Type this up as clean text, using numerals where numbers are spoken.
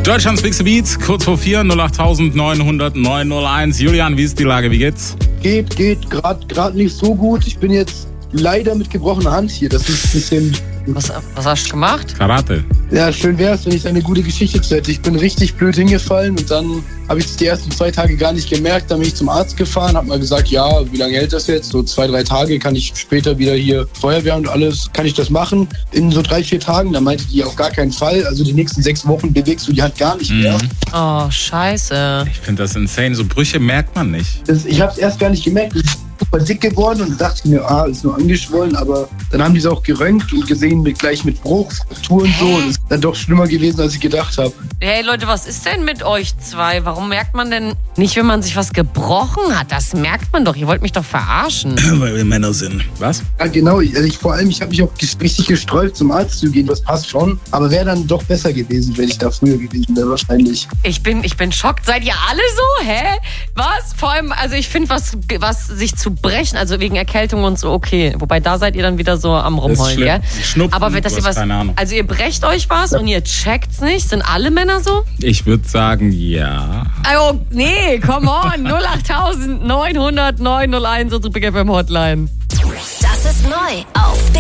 Deutschlands Big Beats, kurz vor 4, 08900 901. Julian, wie ist die Lage? Wie geht's? Geht gerade nicht so gut. Ich bin jetzt leider mit gebrochener Hand hier. Das ist ein bisschen... Was hast du gemacht? Karate. Ja, schön wäre es, wenn ich eine gute Geschichte zu hätte. Ich bin richtig blöd hingefallen und dann habe ich es die ersten 2 Tage gar nicht gemerkt. Dann bin ich zum Arzt gefahren, habe mal gesagt, ja, wie lange hält das jetzt? So 2-3 Tage, kann ich später wieder hier Feuerwehr und alles, kann ich das machen? In so 3-4 Tagen, da meinte die auf gar keinen Fall. Also die nächsten 6 Wochen bewegst du die Hand gar nicht mehr. Oh, scheiße. Ich finde das insane. So Brüche merkt man nicht. Ich habe es erst gar nicht gemerkt. Ich bin super dick geworden und dachte mir, ist nur angeschwollen. Aber dann haben die es auch geröntgt und gesehen, gleich mit Bruch, Fraktur und so. Das ist dann doch schlimmer gewesen, als ich gedacht habe. Hey Leute, was ist denn mit euch zwei? Warum merkt man denn nicht, wenn man sich was gebrochen hat? Das merkt man doch. Ihr wollt mich doch verarschen. Weil wir Männer sind. Was? Ja, genau. Ich habe mich auch richtig gesträubt, zum Arzt zu gehen. Das passt schon. Aber wäre dann doch besser gewesen, wenn ich da früher gewesen wäre, wahrscheinlich. Ich bin schockt. Seid ihr alle so? Hä? Was? Vor allem, also ich finde, was sich zu brechen, also wegen Erkältung und so, okay. Wobei, da seid ihr dann wieder so am Rumheulen, gell? Schnupfen, aber dass ihr keine Ahnung. Also ihr brecht euch was und ihr checkt's nicht? Sind alle Männer so? Ich würde sagen, ja. Also, nee, come on. 08900 901, unsere Big FM Hotline. Das ist neu auf